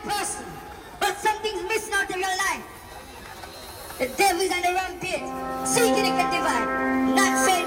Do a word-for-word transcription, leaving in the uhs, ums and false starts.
person, but something's missing out of your life. The devil's on the rampage, seeking it to divide. Not saying